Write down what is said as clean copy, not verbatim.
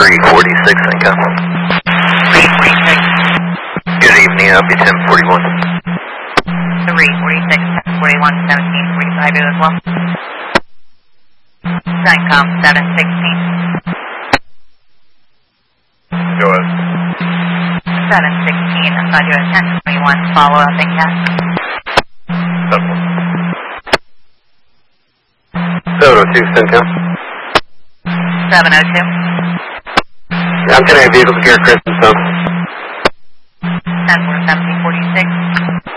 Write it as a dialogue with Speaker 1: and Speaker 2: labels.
Speaker 1: 346, income.
Speaker 2: 346.
Speaker 1: Good evening, I'll be 1041.
Speaker 2: 346, 1041, 1745 as well. CENTCOM 716.
Speaker 1: Go ahead.
Speaker 2: 716, I thought you had 1021, follow up and cat.
Speaker 1: 702, CENTCOM.
Speaker 2: 702.
Speaker 1: I'm connecting vehicles here, Chris and Son.
Speaker 2: 10 1746.